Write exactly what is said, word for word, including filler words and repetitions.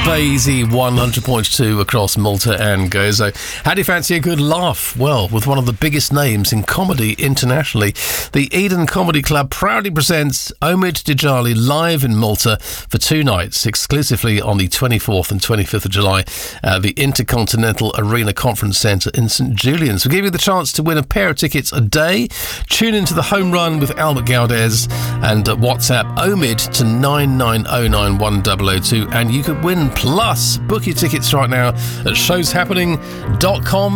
Basie one hundred point two across Malta and Gozo. How do you fancy a good laugh? Well, with one of the biggest names in comedy internationally. The Eden Comedy Club proudly presents Omid Djalili live in Malta for two nights, exclusively on the twenty-fourth and twenty-fifth of July at the Intercontinental Arena Conference Centre in St Julian's. We'll give you the chance to win a pair of tickets a day. Tune into the Home Run with Albert Galdez and WhatsApp Omid to nine nine oh nine one zero zero two and you could win. Plus, book your tickets right now at shows happening dot com.